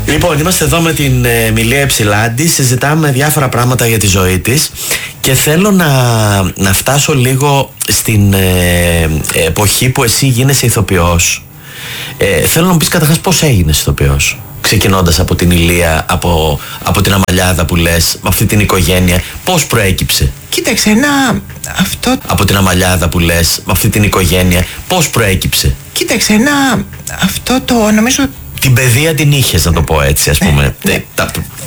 Λοιπόν, είμαστε εδώ με την Μιλία Εψηλάντη, συζητάμε διάφορα πράγματα για τη ζωή της και θέλω να φτάσω λίγο στην εποχή που εσύ γίνεσαι ηθοποιός. Θέλω να μου πεις καταρχάς πώς έγινες ηθοποιός, ξεκινώντας από την Ηλία, από την Αμαλιάδα που λες, με αυτή την οικογένεια, πώς προέκυψε? Κοίταξε, αυτό... Από την Αμαλιάδα που λες, με αυτή την οικογένεια, πώς προέκυψε? Κοίταξε, αυτό το νομίζω... Την παιδεία την είχες, να το πω έτσι, ας πούμε.